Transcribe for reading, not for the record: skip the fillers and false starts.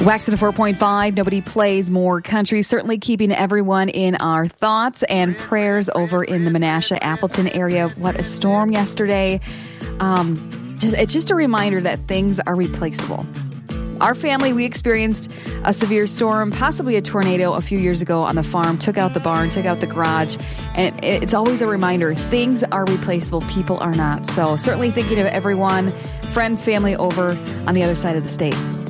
Wax at a 4.5. Nobody plays more country. Certainly keeping everyone in our thoughts and prayers over in the Menasha Appleton area. What a storm yesterday. It's just a reminder that things are replaceable. Our family, we experienced a severe storm, possibly a tornado a few years ago on the farm, took out the barn, took out the garage. And it's always a reminder, things are replaceable, people are not. So certainly thinking of everyone, friends, family over on the other side of the state.